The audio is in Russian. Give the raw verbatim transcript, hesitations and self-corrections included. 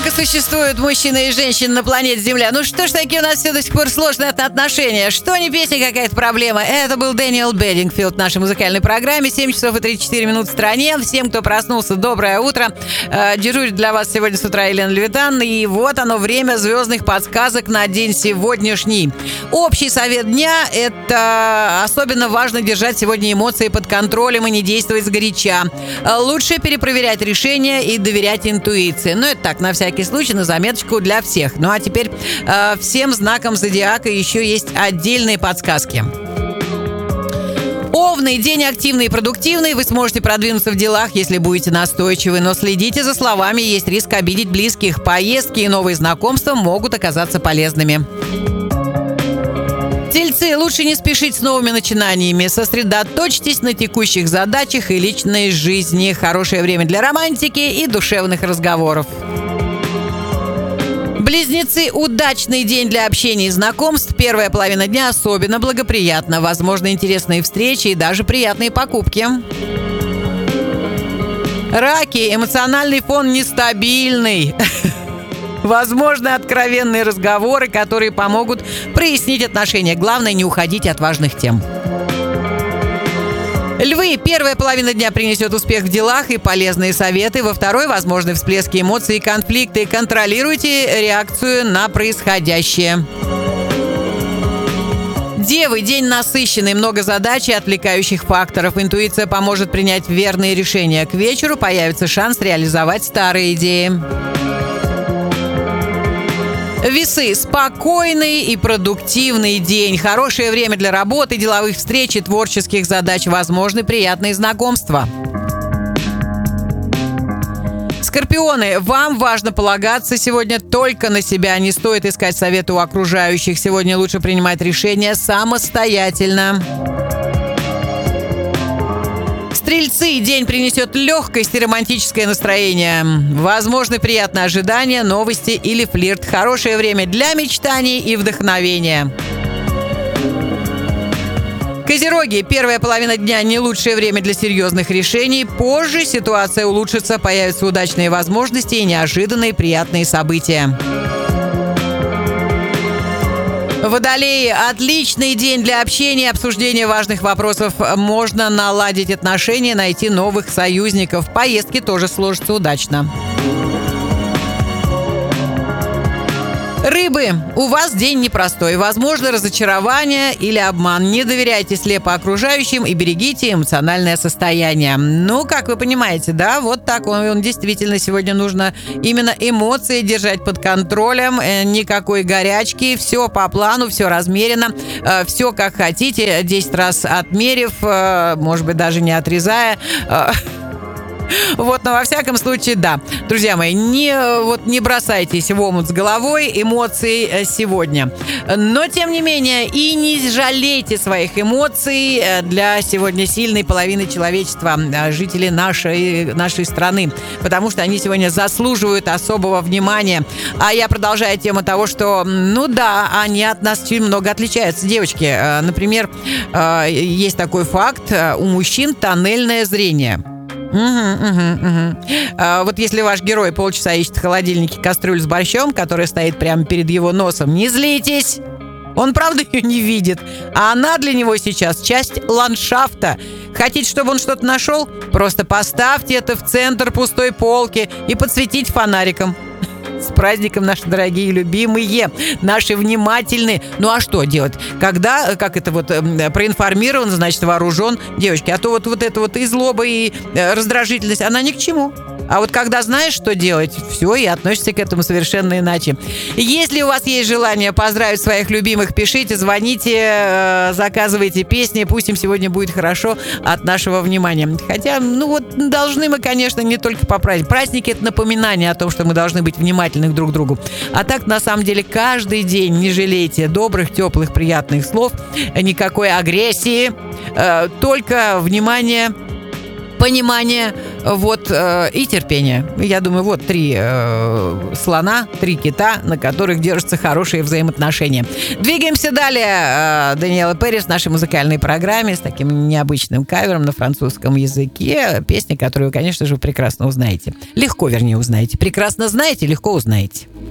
Сколько существует мужчин и женщин на планете Земля? Ну что ж такие у нас все до сих пор сложные отношения? Что не песня, какая-то проблема? Это был Дэниел Бедингфилд в нашей музыкальной программе. семь часов и тридцать четыре минуты в стране. Всем, кто проснулся, доброе утро. Дежурит для вас сегодня с утра Елена Левитан. И вот оно, время звездных подсказок на день сегодняшний. Общий совет дня – это особенно важно держать сегодня эмоции под контролем и не действовать сгоряча. Лучше перепроверять решения и доверять интуиции. Ну, это так, на всякий случай, на заметочку для всех. Ну, а теперь э, всем знакам зодиака еще есть отдельные подсказки. Овны, день активный и продуктивный. Вы сможете продвинуться в делах, если будете настойчивы. Но следите за словами, есть риск обидеть близких. Поездки и новые знакомства могут оказаться полезными. Тельцы, лучше не спешить с новыми начинаниями. Сосредоточьтесь на текущих задачах и личной жизни. Хорошее время для романтики и душевных разговоров. Близнецы, удачный день для общения и знакомств. Первая половина дня особенно благоприятна. Возможно, интересные встречи и даже приятные покупки. Раки, эмоциональный фон нестабильный. Возможны откровенные разговоры, которые помогут прояснить отношения. Главное, не уходите от важных тем. Львы, первая половина дня принесет успех в делах и полезные советы. Во второй, возможны всплески эмоций и конфликты. Контролируйте реакцию на происходящее. Девы, день насыщенный, много задач и отвлекающих факторов. Интуиция поможет принять верные решения. К вечеру появится шанс реализовать старые идеи. Весы, спокойный и продуктивный день. Хорошее время для работы, деловых встреч и творческих задач. Возможны приятные знакомства. Скорпионы, вам важно полагаться сегодня только на себя. Не стоит искать советы у окружающих. Сегодня лучше принимать решения самостоятельно. Стрельцы, день принесет легкость и романтическое настроение. Возможны приятные ожидания, новости или флирт. Хорошее время для мечтаний и вдохновения. Козероги, первая половина дня не лучшее время для серьезных решений. Позже ситуация улучшится, появятся удачные возможности и неожиданные приятные события. Водолеи, отличный день для общения и обсуждения важных вопросов. Можно наладить отношения, найти новых союзников. Поездки тоже сложатся удачно. Рыбы, у вас день непростой. Возможно, разочарование или обман. Не доверяйте слепо окружающим и берегите эмоциональное состояние. Ну, как вы понимаете, да, вот так он, он действительно сегодня нужно именно эмоции держать под контролем. Никакой горячки, все по плану, все размеренно, все как хотите, десять раз отмерив, может быть, даже не отрезая. Вот, но во всяком случае, да. Друзья мои, не, вот, не бросайтесь в омут с головой эмоций сегодня. Но, тем не менее, и не жалейте своих эмоций для сегодня сильной половины человечества, жителей нашей, нашей страны, потому что они сегодня заслуживают особого внимания. А я продолжаю тему того, что, ну да, они от нас очень много отличаются. Девочки, например, есть такой факт, у мужчин тоннельное зрение. Угу, угу, угу. А вот если ваш герой полчаса ищет в холодильнике кастрюлю с борщом, которая стоит прямо перед его носом, не злитесь. Он, правда, ее не видит. А она для него сейчас часть ландшафта. Хотите, чтобы он что-то нашел? Просто поставьте это в центр пустой полки и подсветите фонариком. С праздником, наши дорогие любимые, наши внимательные. Ну а что делать? Когда, как это вот, проинформирован, значит вооружен. Девочки, а то вот, вот эта вот и злоба, и раздражительность, она ни к чему. А вот когда знаешь, что делать, все, и относишься к этому совершенно иначе. Если у вас есть желание поздравить своих любимых, пишите, звоните, заказывайте песни. Пусть им сегодня будет хорошо от нашего внимания. Хотя, ну вот, должны мы, конечно, не только по празднику. Праздники – это напоминание о том, что мы должны быть внимательны друг к другу. А так, на самом деле, каждый день не жалейте добрых, теплых, приятных слов, никакой агрессии, только внимание, понимание, Вот, э, и терпение. Я думаю, вот три э, слона, три кита, на которых держатся хорошие взаимоотношения. Двигаемся далее. Э, Даниэла Перри в нашей музыкальной программе с таким необычным кавером на французском языке. Песня, которую, конечно же, вы прекрасно узнаете. Легко, вернее, узнаете. Прекрасно знаете, легко узнаете.